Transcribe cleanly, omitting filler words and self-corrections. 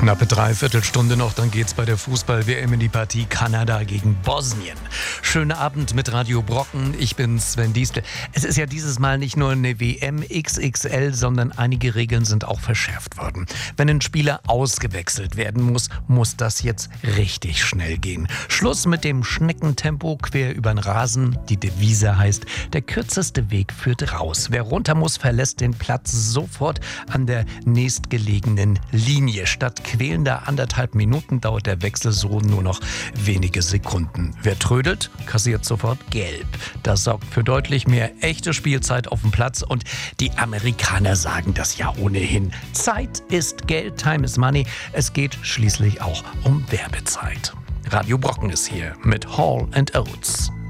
Knappe Dreiviertelstunde noch, dann geht's bei der Fußball-WM in die Partie Kanada gegen Bosnien. Schönen Abend mit Radio Brocken, ich bin Sven Diestel. Es ist ja dieses Mal nicht nur eine WM XXL, sondern einige Regeln sind auch verschärft worden. Wenn ein Spieler ausgewechselt werden muss, muss das jetzt richtig schnell gehen. Schluss mit dem Schneckentempo quer über den Rasen. Die Devise heißt, der kürzeste Weg führt raus. Wer runter muss, verlässt den Platz sofort an der nächstgelegenen Linie. Statt quälender 1,5 Minuten dauert der Wechsel so nur noch wenige Sekunden. Wer trödelt, kassiert sofort gelb. Das sorgt für deutlich mehr echte Spielzeit auf dem Platz und die Amerikaner sagen das ja ohnehin. Zeit ist Geld, Time is Money. Es geht schließlich auch um Werbezeit. Radio Brocken ist hier mit Hall & Oates.